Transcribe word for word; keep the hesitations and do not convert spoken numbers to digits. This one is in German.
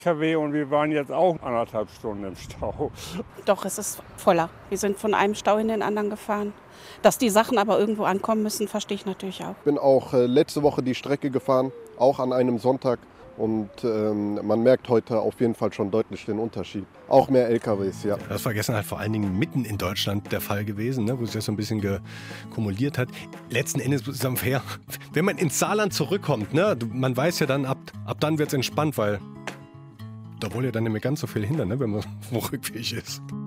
K W und wir waren jetzt auch anderthalb Stunden im Stau. Doch, es ist voller. Wir sind von einem Stau in den anderen gefahren. Dass die Sachen aber irgendwo ankommen müssen, verstehe ich natürlich auch. Ich bin auch äh, letzte Woche die Strecke gefahren, auch an einem Sonntag. Und ähm, man merkt heute auf jeden Fall schon deutlich den Unterschied. Auch mehr L K Ws, ja. Das war gestern halt vor allen Dingen mitten in Deutschland der Fall gewesen, ne, wo sich das so ein bisschen gekumuliert hat. Letzten Endes ist es fair, wenn man ins Saarland zurückkommt, ne, man weiß ja dann, ab, ab dann wird es entspannt, weil da wohl ja dann nicht mehr ganz so viel hindern, ne, wenn man auf dem Rückweg ist.